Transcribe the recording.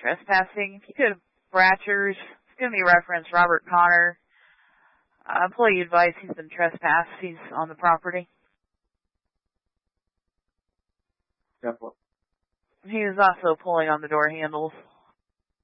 trespassing. If you could, Bratchers, it's going to be reference Robert Connor. Employee advice, he's been trespassed. He's on the property. Definitely. He was also pulling on the door handles.